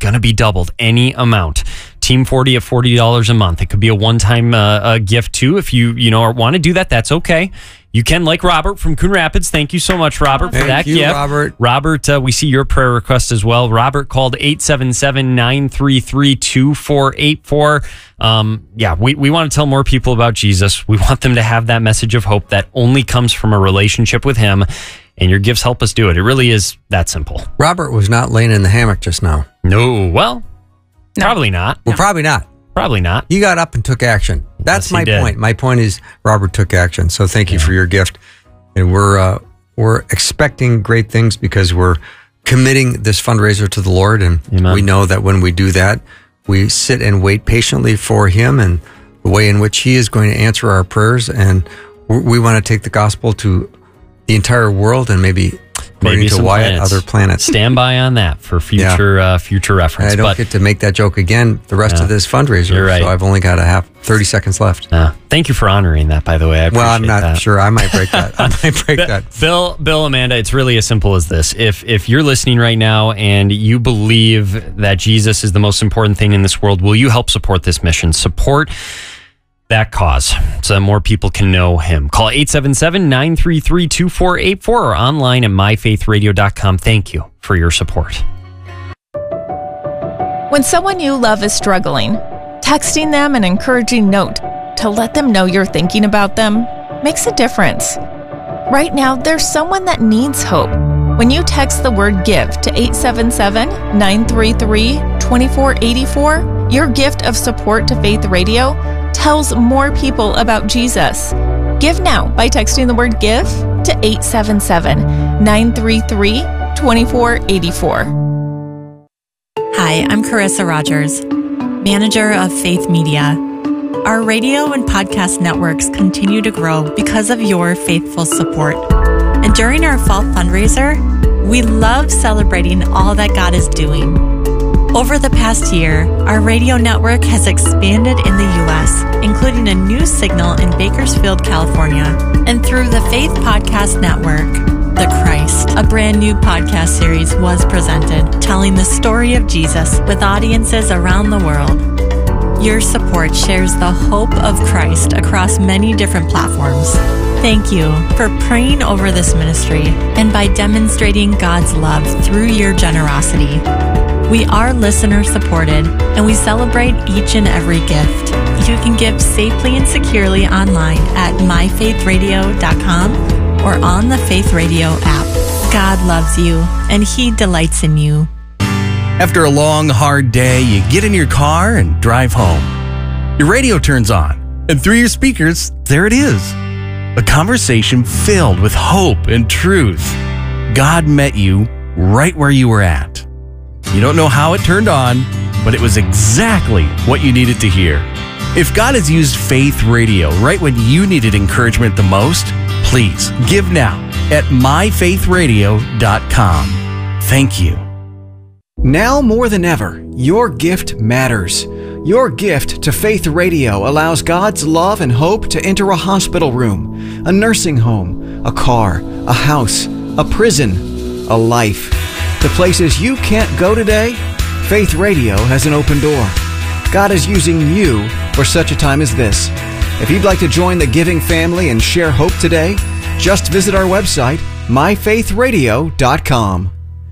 going to be doubled. Any amount. Team 40 at $40 a month. It could be a one-time gift too. If you want to do that, that's okay. You can, like Robert from Coon Rapids. Thank you so much, Robert, for that gift. Robert. Robert, we see your prayer request as well. Robert called 877-933-2484. We want to tell more people about Jesus. We want them to have that message of hope that only comes from a relationship with him. And your gifts help us do it. It really is that simple. Robert was not laying in the hammock just now. No, well, probably not. Well, probably not. Probably not. You got up and took action. That's Yes, my point. My point is Robert took action. So thank you for your gift. And we're expecting great things because we're committing this fundraiser to the Lord. And Amen. We know that when we do that, we sit and wait patiently for him and the way in which he is going to answer our prayers. And we want to take the gospel to the entire world and maybe according to Wyatt, other planets. Stand by on that for future reference. I don't get to make that joke again the rest of this fundraiser. You're right. So I've only got 30 seconds left. Thank you for honoring that, by the way. I'm not sure. I might break that. Bill, Amanda, it's really as simple as this. If you're listening right now and you believe that Jesus is the most important thing in this world, will you help support this mission? Support that cause so that more people can know him. Call 877-933-2484 or online at myfaithradio.com. Thank you for your support. When someone you love is struggling, texting them an encouraging note to let them know you're thinking about them makes a difference. Right now, there's someone that needs hope. When you text the word GIVE to 877-933-2484, your gift of support to Faith Radio tells more people about Jesus. Give now by texting the word GIVE to 877-933-2484. Hi, I'm Carissa Rogers, manager of Faith Media. Our radio and podcast networks continue to grow because of your faithful support. And during our fall fundraiser, we love celebrating all that God is doing. Over the past year, our radio network has expanded in the U.S., including a new signal in Bakersfield, California. And through the Faith Podcast Network, The Christ, a brand new podcast series was presented, telling the story of Jesus with audiences around the world. Your support shares the hope of Christ across many different platforms. Thank you for praying over this ministry and by demonstrating God's love through your generosity. We are listener supported and we celebrate each and every gift. You can give safely and securely online at myfaithradio.com or on the Faith Radio app. God loves you and He delights in you. After a long, hard day, you get in your car and drive home. Your radio turns on, and through your speakers, there it is. A conversation filled with hope and truth. God met you right where you were at. You don't know how it turned on, but it was exactly what you needed to hear. If God has used Faith Radio right when you needed encouragement the most, please give now at myfaithradio.com. Thank you. Now more than ever, your gift matters. Your gift to Faith Radio allows God's love and hope to enter a hospital room, a nursing home, a car, a house, a prison, a life. The places you can't go today, Faith Radio has an open door. God is using you for such a time as this. If you'd like to join the giving family and share hope today, just visit our website, myfaithradio.com.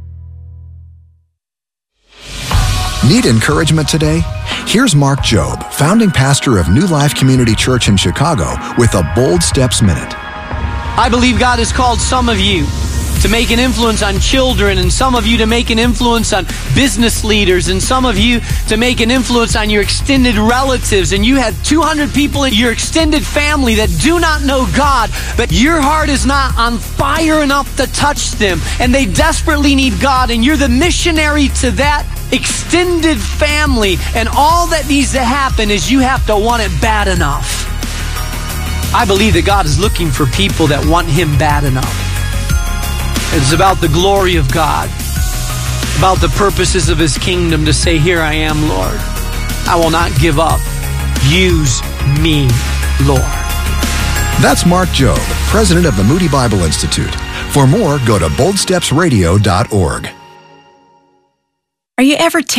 Need encouragement today? Here's Mark Jobe, founding pastor of New Life Community Church in Chicago, with a Bold Steps Minute. I believe God has called some of you to make an influence on children, and some of you to make an influence on business leaders, and some of you to make an influence on your extended relatives. And you have 200 people in your extended family that do not know God, but your heart is not on fire enough to touch them, and they desperately need God, and you're the missionary to that extended family. And all that needs to happen is you have to want it bad enough. I believe that God is looking for people that want Him bad enough. It's about the glory of God, about the purposes of His kingdom, to say, here I am, Lord. I will not give up. Use me, Lord. That's Mark Jobe, president of the Moody Bible Institute. For more, go to boldstepsradio.org. Are you ever